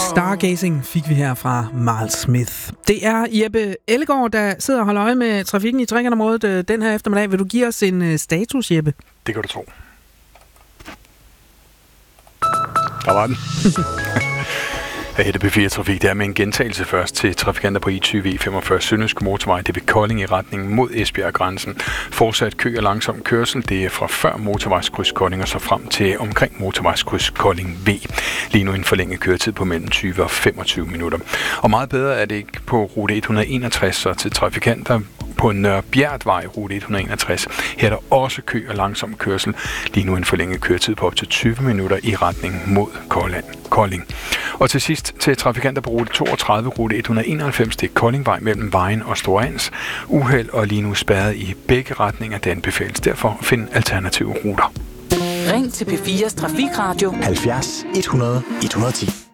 Stargazing fik vi her fra Miles Smith. Det er Jeppe Ellegaard, der sidder og holder øje med trafikken i Trekantområdet den her eftermiddag. Vil du give os en status, Jeppe? Det kan du tro. Der var den. Her er P4 Trafik. Det er med en gentagelse først til trafikanter på I20/E45 Sønderjyske Motorvej. Det er ved Kolding i retning mod Esbjerg-grænsen. Fortsat kø og langsom kørsel. Det er fra før motorvejskryds Kolding og så frem til omkring motorvejskryds Kolding V. Lige nu en forlænget køretid på mellem 20 og 25 minutter. Og meget bedre er det ikke på rute 161, så til trafikanter på Nørrebjergvej, rute 161. Her er der også kø og langsom kørsel. Lige nu en forlænget køretid på op til 20 minutter i retning mod Kolding. Og til sidst til trafikanter på rute 32, rute 191, det er Koldingvej mellem Vejen og Storans. Uheld og lige nu spærret i begge retninger. Det anbefales derfor at finde alternative ruter. Ring til P4's Trafikradio 70 100 110.